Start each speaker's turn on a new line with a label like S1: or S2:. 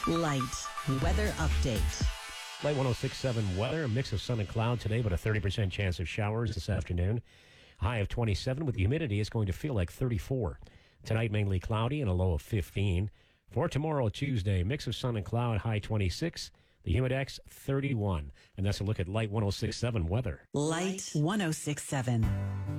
S1: Light weather update.
S2: Light 106.7 weather, a mix of sun and cloud today, but a 30% chance of showers this afternoon. High of 27 with the humidity. It's going to feel like 34. Tonight, mainly cloudy and a low of 15. For tomorrow, Tuesday, mix of sun and cloud, high 26. The humidex, 31. And that's a look at Light 106.7 weather.
S1: Light 106.7.